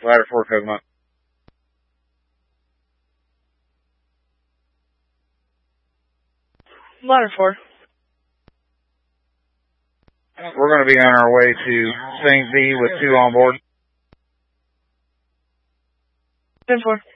Ladder 4, Kokomo. Ladder 4. We're going to be on our way to St. V with 2 on board. 10-4.